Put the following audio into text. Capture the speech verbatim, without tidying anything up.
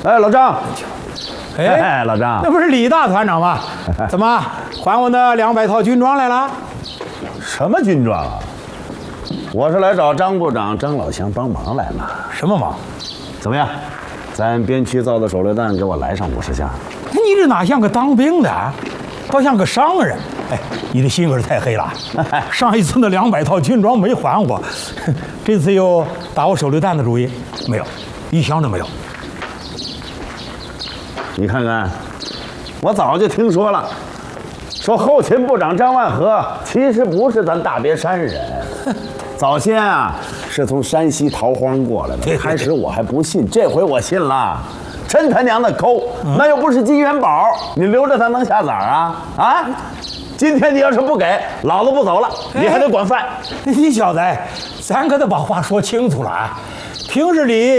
哎，老张， 哎， 老张， 那不是李大团长吗？怎么还我那两百套军装来了？ 什么军装啊？我是来找张部长张老乡帮忙来了。 什么忙？ 怎么样？咱边区造的手榴弹给我来上五十箱。 你这哪像个当兵的啊，倒像个商人。哎，你的性格太黑了。上一次那两百套军装没还我，这次又打我手榴弹的主意，没有，一箱都没有。 你看看，我早就听说了，说后勤部长张万和其实不是咱大别山人，早先啊是从山西逃荒过来的。开始我还不信，这回我信了。真他娘的抠，那又不是金元宝，你留着他能下崽儿啊？啊！今天你要是不给，老子不走了，你还得管饭。 你小子，咱可得把话说清楚了啊！平日里